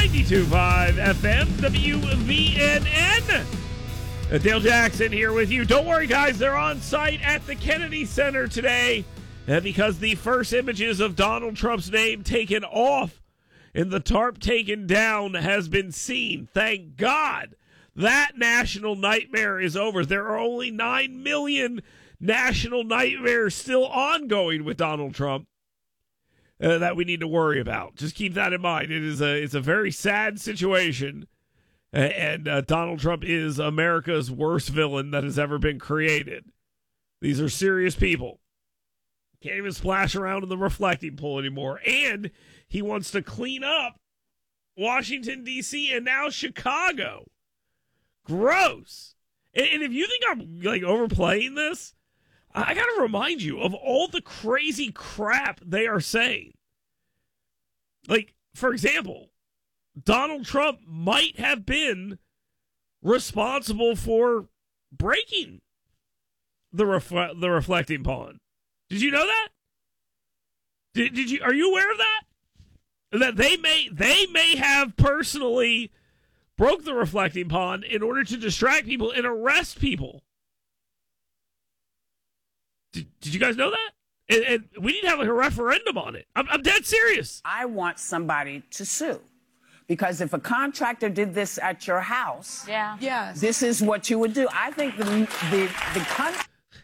92.5 FM, WVNN. Dale Jackson here with you. Don't worry, guys. They're on site at the Kennedy Center today because the first images of Donald Trump's name taken off and the tarp taken down has been seen. Thank God that national nightmare is over. There are only 9 million national nightmares still ongoing with Donald Trump that we need to worry about. Just keep that in mind. It's a very sad situation, and Donald Trump is America's worst villain that has ever been created. These are serious people. Can't even splash around in the reflecting pool anymore. And he wants to clean up Washington, D.C., and now Chicago. Gross. And if you think I'm like overplaying this, I got to remind you of all the crazy crap they are saying. Like, for example, Donald Trump might have been responsible for breaking the reflecting pond. Did you know that? Did you? Are you aware of that? That they may have personally broke the reflecting pond in order to distract people and arrest people. Did you guys know that? And we need to have like a referendum on it. I'm dead serious. I want somebody to sue. Because if a contractor did this at your house, this is what you would do. I think the country...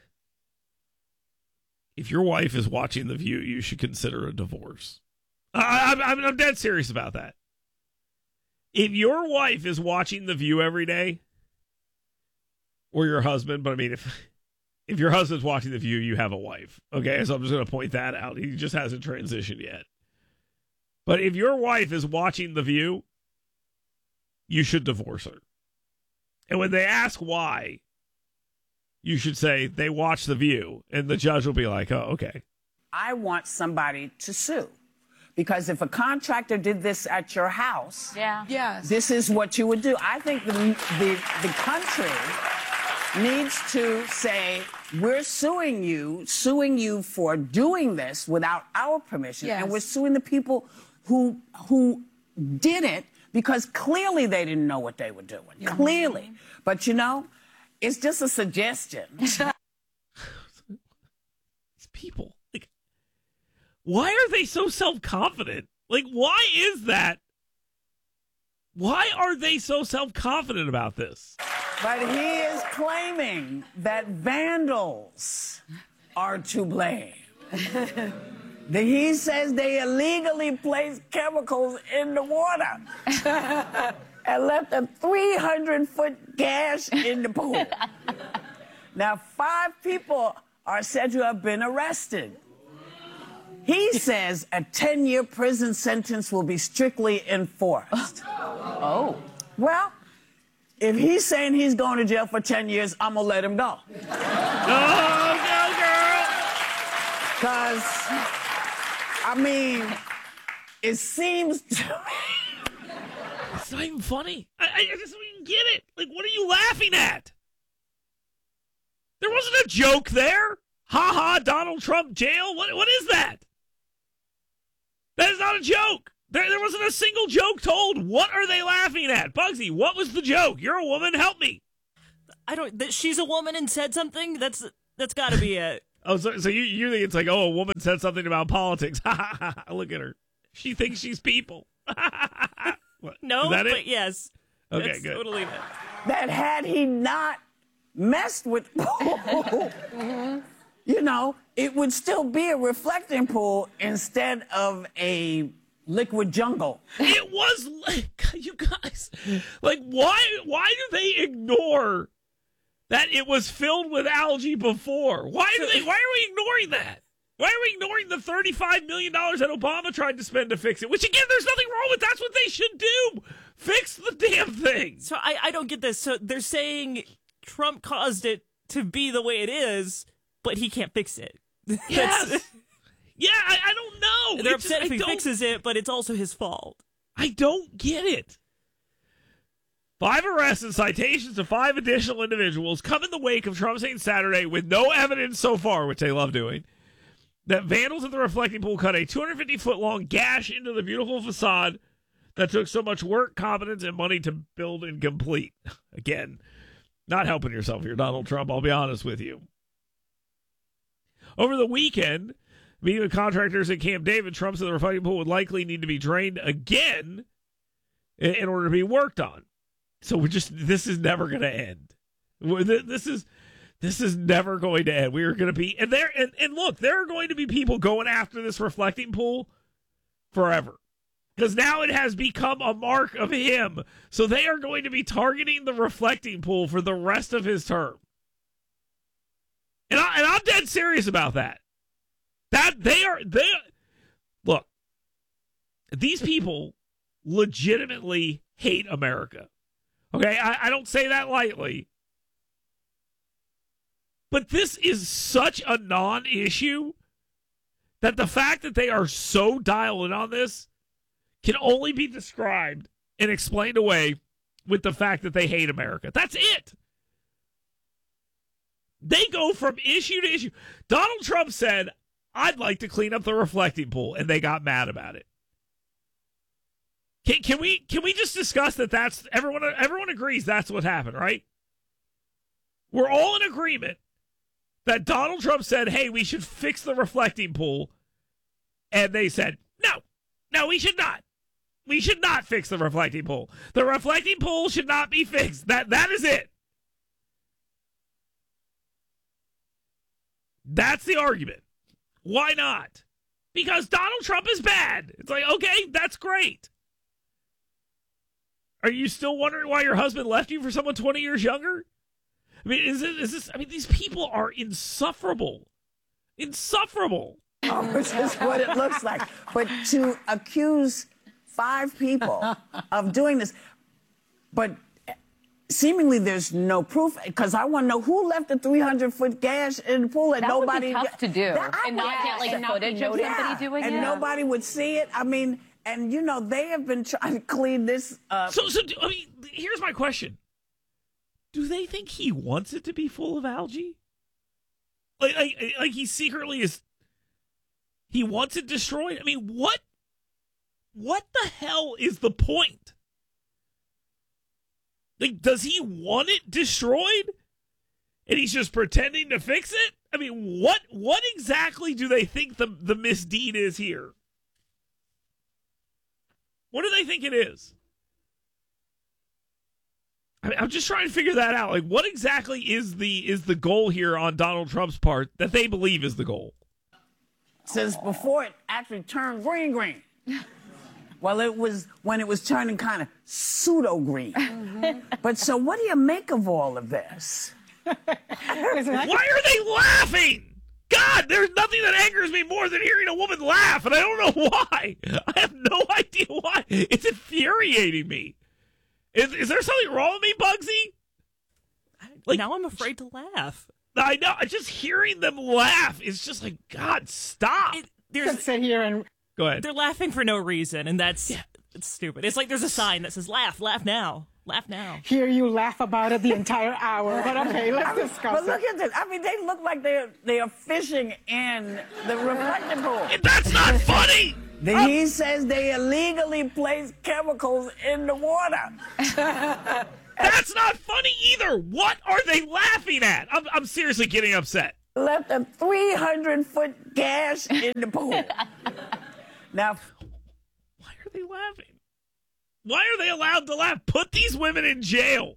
If your wife is watching The View, you should consider a divorce. I'm dead serious about that. If your wife is watching The View every day, or your husband, but I mean, if your husband's watching The View, you have a wife. Okay, so I'm just going to point that out. He just hasn't transitioned yet. But if your wife is watching The View, you should divorce her. And when they ask why, you should say they watch The View, and the judge will be like, oh, okay. I want somebody to sue. Because if a contractor did this at your house, this is what you would do. I think the country needs to say, we're suing you for doing this without our permission, and we're suing the people who did it because clearly they didn't know what they were doing. Clearly. But, you know, it's just a suggestion. These people, like, why are they so self-confident? Like, why is that? Why are they so self-confident about this? But he is claiming that vandals are to blame. He says they illegally placed chemicals in the water and left a 300-foot gash in the pool. Now, 5 people are said to have been arrested. He says a 10-year prison sentence will be strictly enforced. Oh. Well, if he's saying he's going to jail for 10 years, I'm going to let him go. Oh, go, girl! Because, I mean, it seems to me... It's not even funny. I just don't even get it. Like, what are you laughing at? There wasn't a joke there. Ha-ha, Donald Trump jail? What is that? That is not a joke. There wasn't a single joke told. What are they laughing at? Bugsy, what was the joke? You're a woman. Help me. She's a woman and said something? That's got to be it. Oh, so you think it's like, oh, a woman said something about politics. Look at her. She thinks she's people. No, is that but it? yes. Okay, that's good. Totally it. That had he not messed with pool, you know, it would still be a reflecting pool instead of a liquid jungle. It was like, you guys, like, why do they ignore that it was filled with algae before? Why are we ignoring that? Why are we ignoring the $35 million that Obama tried to spend to fix it? Which, again, there's nothing wrong with. That's what they should do. Fix the damn thing. So I don't get this. So they're saying Trump caused it to be the way it is, but he can't fix it. Yes. Yeah, I don't know. They're upset if he fixes it, but it's also his fault. I don't get it. 5 arrests and citations to 5 additional individuals come in the wake of Trump saying Saturday, with no evidence so far, which they love doing, that vandals at the reflecting pool cut a 250-foot long gash into the beautiful facade that took so much work, competence, and money to build and complete. Again, not helping yourself here, Donald Trump, I'll be honest with you. Over the weekend, meeting with contractors at Camp David, Trump said the reflecting pool would likely need to be drained again in order to be worked on. So this is never going to end. This is never going to end. We are going to be, and look, there are going to be people going after this reflecting pool forever. Because now it has become a mark of him. So they are going to be targeting the reflecting pool for the rest of his term. And I'm dead serious about that. Look, these people legitimately hate America. Okay, I don't say that lightly. But this is such a non-issue that the fact that they are so dialed in on this can only be described and explained away with the fact that they hate America. That's it. They go from issue to issue. Donald Trump said, I'd like to clean up the reflecting pool, and they got mad about it. Can we just discuss that that's everyone agrees that's what happened, right? We're all in agreement that Donald Trump said, hey, we should fix the reflecting pool. And they said, no, we should not. We should not fix the reflecting pool. The reflecting pool should not be fixed. That is it. That's the argument. Why not? Because Donald Trump is bad. It's like, okay, that's great. Are you still wondering why your husband left you for someone 20 years younger? I mean, is this? I mean, these people are insufferable. Insufferable. Oh, which is what it looks like. But to accuse 5 people of doing this, but seemingly there's no proof, because I want to know who left the 300-foot gash in the pool, and nobody. That would be tough to do, and not get like footage of somebody doing it, and nobody would see it. I mean, and they have been trying to clean this up. So I mean, here's my question: do they think he wants it to be full of algae? Like he secretly is. He wants it destroyed. I mean, what the hell is the point? Like, does he want it destroyed? And he's just pretending to fix it? I mean, what exactly do they think the misdeed is here? What do they think it is? I mean, I'm just trying to figure that out. Like, what exactly is the goal here on Donald Trump's part that they believe is the goal? Since before it actually turned green. Well, it was when it was turning kind of pseudo-green. Mm-hmm. But so what do you make of all of this? Why are they laughing? God, there's nothing that angers me more than hearing a woman laugh, and I don't know why. I have no idea why. It's infuriating me. Is there something wrong with me, Bugsy? Like, now I'm afraid to laugh. I know. Just hearing them laugh is just like, God, stop. Sit here and go ahead. They're laughing for no reason, and it's stupid. It's like there's a sign that says, laugh now. Laugh now. Hear you laugh about it the entire hour. But okay, let's discuss But look at this. I mean, they look like they are fishing in the reflecting pool. That's not funny. He says they illegally place chemicals in the water. That's not funny either. What are they laughing at? I'm seriously getting upset. Left a 300-foot gash in the pool. Now, why are they laughing? Why are they allowed to laugh? Put these women in jail.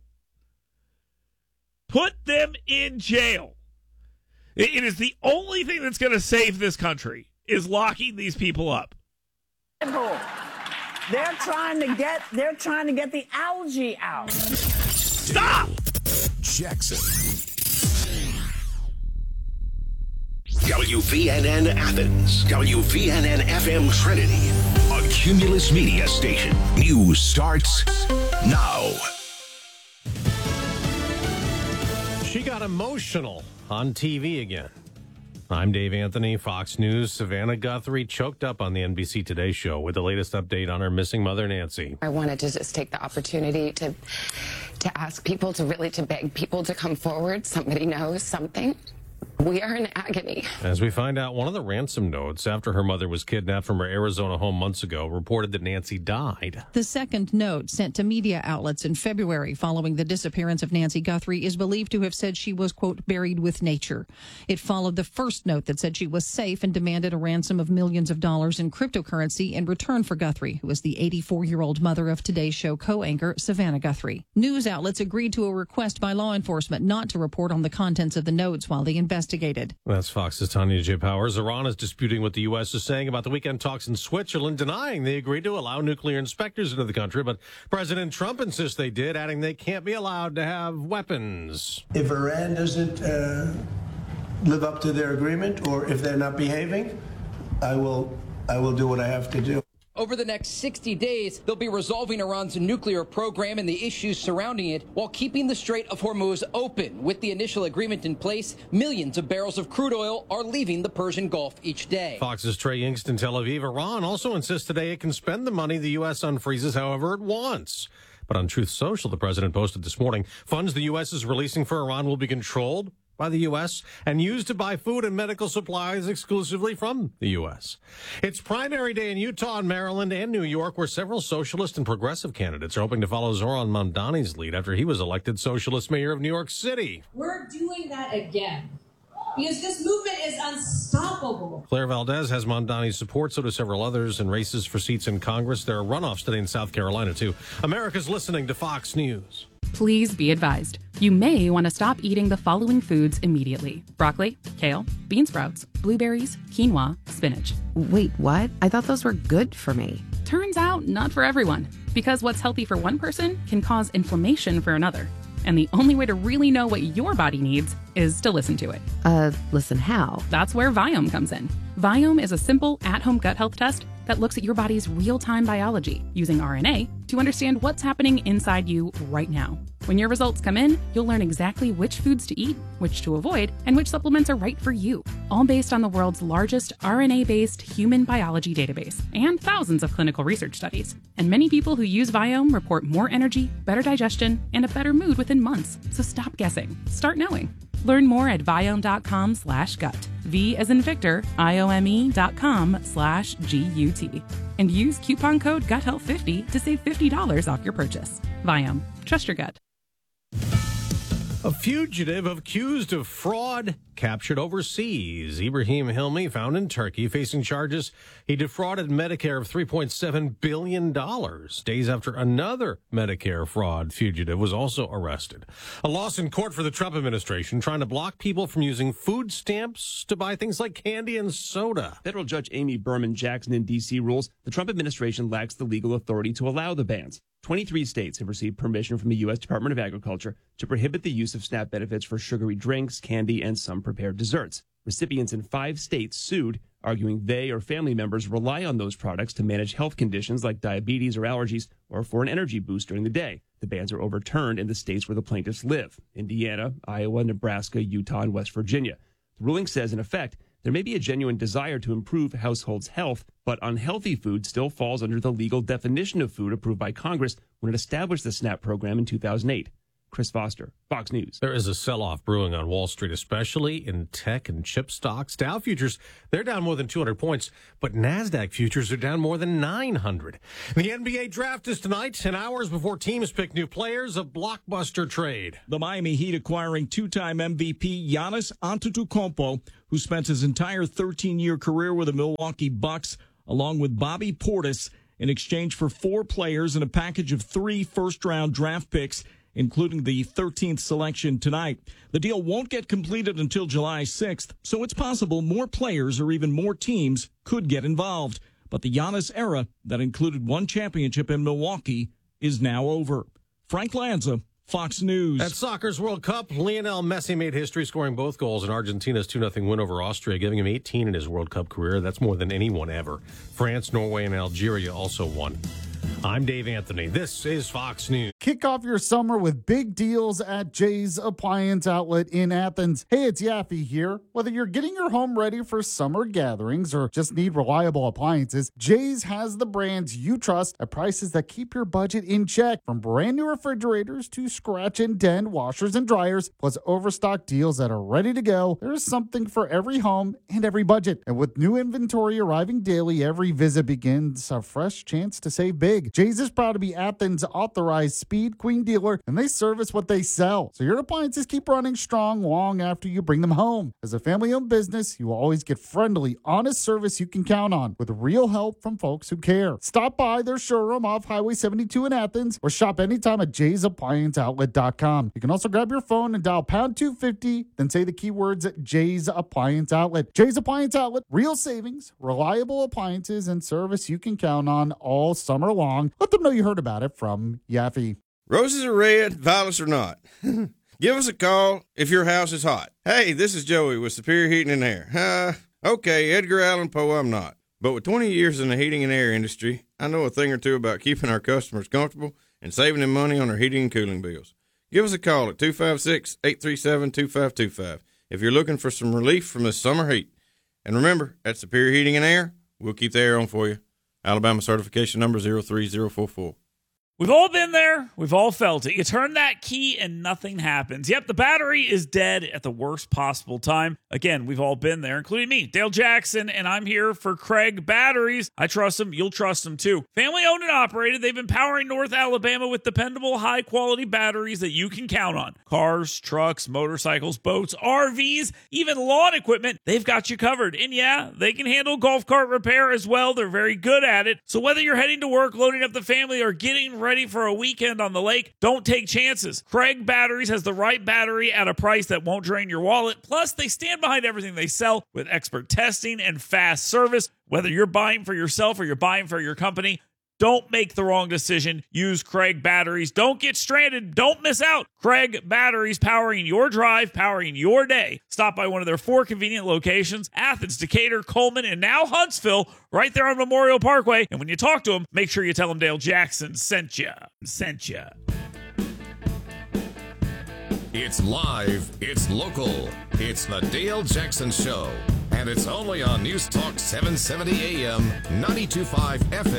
Put them in jail. It is the only thing that's going to save this country is locking these people up. They're trying to get the algae out. Stop! Jackson. WVNN Athens. WVNN FM Trinity. A Cumulus Media station. News starts now. She got emotional on TV again. I'm Dave Anthony, Fox News. Savannah Guthrie choked up on the NBC Today show with the latest update on her missing mother, Nancy. I wanted to just take the opportunity to ask people to beg people to come forward. Somebody knows something. We are in agony. As we find out, one of the ransom notes after her mother was kidnapped from her Arizona home months ago reported that Nancy died. The second note sent to media outlets in February following the disappearance of Nancy Guthrie is believed to have said she was, quote, buried with nature. It followed the first note that said she was safe and demanded a ransom of millions of dollars in cryptocurrency in return for Guthrie, who is the 84-year-old mother of Today's Show co-anchor Savannah Guthrie. News outlets agreed to a request by law enforcement not to report on the contents of the notes while they investigated. That's Fox's Tanya J. Powers. Iran is disputing what the U.S. is saying about the weekend talks in Switzerland, denying they agreed to allow nuclear inspectors into the country, but President Trump insists they did, adding they can't be allowed to have weapons. If Iran doesn't live up to their agreement, or if they're not behaving, I will do what I have to do. Over the next 60 days, they'll be resolving Iran's nuclear program and the issues surrounding it while keeping the Strait of Hormuz open. With the initial agreement in place, millions of barrels of crude oil are leaving the Persian Gulf each day. Fox's Trey Yingst in Tel Aviv. Iran also insists today it can spend the money the U.S. unfreezes however it wants. But on Truth Social, the president posted this morning, funds the U.S. is releasing for Iran will be controlled by the U.S. and used to buy food and medical supplies exclusively from the U.S. It's primary day in Utah and Maryland and New York, where several socialist and progressive candidates are hoping to follow Zoran Mamdani's lead after he was elected socialist mayor of New York City. We're doing that again, because this movement is unstoppable. Claire Valdez has Mamdani's support, so do several others in races for seats in Congress. There are runoffs today in South Carolina, too. America's listening to Fox News. Please be advised, you may want to stop eating the following foods immediately: broccoli, kale, bean sprouts, blueberries, quinoa, spinach. Wait, what? I thought those were good for me. Turns out, not for everyone, because what's healthy for one person can cause inflammation for another. And the only way to really know what your body needs is to listen to it. Listen how? That's where Viome comes in. Viome is a simple, at-home gut health test that looks at your body's real-time biology using RNA to understand what's happening inside you right now. When your results come in, you'll learn exactly which foods to eat, which to avoid, and which supplements are right for you, all based on the world's largest RNA-based human biology database and thousands of clinical research studies. And many people who use Viome report more energy, better digestion, and a better mood within months. So stop guessing. Start knowing. Learn more at Viome.com/gut. V as in Victor, IOME.com/GUT. And use coupon code GUTHEALTH50 to save $50 off your purchase. Viome. Trust your gut. A fugitive accused of fraud captured overseas. Ibrahim Hilmi, found in Turkey, facing charges he defrauded Medicare of $3.7 billion, days after another Medicare fraud fugitive was also arrested. A loss in court for the Trump administration, trying to block people from using food stamps to buy things like candy and soda. Federal Judge Amy Berman Jackson in D.C. rules the Trump administration lacks the legal authority to allow the bans. 23 states have received permission from the U.S. Department of Agriculture to prohibit the use of SNAP benefits for sugary drinks, candy, and some prepared desserts. Recipients in 5 states sued, arguing they or family members rely on those products to manage health conditions like diabetes or allergies, or for an energy boost during the day. The bans are overturned in the states where the plaintiffs live: Indiana, Iowa, Nebraska, Utah, and West Virginia. The ruling says, in effect, there may be a genuine desire to improve households' health, but unhealthy food still falls under the legal definition of food approved by Congress when it established the SNAP program in 2008. Chris Foster, Fox News. There is a sell-off brewing on Wall Street, especially in tech and chip stocks. Dow futures, they're down more than 200 points, but NASDAQ futures are down more than 900. The NBA draft is tonight, and hours before teams pick new players, a blockbuster trade. The Miami Heat acquiring two-time MVP Giannis Antetokounmpo, who spent his entire 13-year career with the Milwaukee Bucks, along with Bobby Portis, in exchange for 4 players and a package of 3 first-round draft picks, including the 13th selection tonight. The deal won't get completed until July 6th, so it's possible more players or even more teams could get involved. But the Giannis era that included 1 championship in Milwaukee is now over. Frank Lanza, Fox News. At Soccer's World Cup, Lionel Messi made history, scoring both goals in Argentina's 2-0 win over Austria, giving him 18 in his World Cup career. That's more than anyone ever. France, Norway, and Algeria also won. I'm Dave Anthony. This is Fox News. Kick off your summer with big deals at Jay's Appliance Outlet in Athens. Hey, it's Yaffe here. Whether you're getting your home ready for summer gatherings or just need reliable appliances, Jay's has the brands you trust at prices that keep your budget in check. From brand new refrigerators to scratch and dent washers and dryers, plus overstock deals that are ready to go, there's something for every home and every budget. And with new inventory arriving daily, every visit begins a fresh chance to save big. Jay's is proud to be Athens' authorized Speed Queen dealer, and they service what they sell. So your appliances keep running strong long after you bring them home. As a family-owned business, you will always get friendly, honest service you can count on with real help from folks who care. Stop by their showroom off Highway 72 in Athens or shop anytime at jaysapplianceoutlet.com. You can also grab your phone and dial pound 250, then say the keywords Jay's Appliance Outlet. Jay's Appliance Outlet, real savings, reliable appliances, and service you can count on all summer long. Let them know you heard about it from Yaffe. Roses are red, violets are not. Give us a call if your house is hot. Hey, this is Joey with Superior Heating and Air. Okay, Edgar Allan Poe, I'm not. But with 20 years in the heating and air industry, I know a thing or two about keeping our customers comfortable and saving them money on their heating and cooling bills. Give us a call at 256-837-2525 if you're looking for some relief from this summer heat. And remember, at Superior Heating and Air, we'll keep the air on for you. Alabama certification number 03044. We've all been there. We've all felt it. You turn that key and nothing happens. Yep, the battery is dead at the worst possible time. Again, we've all been there, including me, Dale Jackson, and I'm here for Craig Batteries. I trust them. You'll trust them, too. Family owned and operated, they've been powering North Alabama with dependable, high-quality batteries that you can count on. Cars, trucks, motorcycles, boats, RVs, even lawn equipment, they've got you covered. And yeah, they can handle golf cart repair as well. They're very good at it. So whether you're heading to work, loading up the family, or getting ready for a weekend on the lake, don't take chances. Craig Batteries has the right battery at a price that won't drain your wallet. Plus, they stand behind everything they sell with expert testing and fast service. Whether you're buying for yourself or you're buying for your company, don't make the wrong decision. Use Craig Batteries. Don't get stranded. Don't miss out. Craig Batteries, powering your drive, powering your day. Stop by one of their 4 convenient locations: Athens, Decatur, Coleman, and now Huntsville, right there on Memorial Parkway. And when you talk to them, make sure you tell them Dale Jackson sent you. It's live. It's local. It's the Dale Jackson Show. And it's only on News Talk 770 AM, 92.5 FM.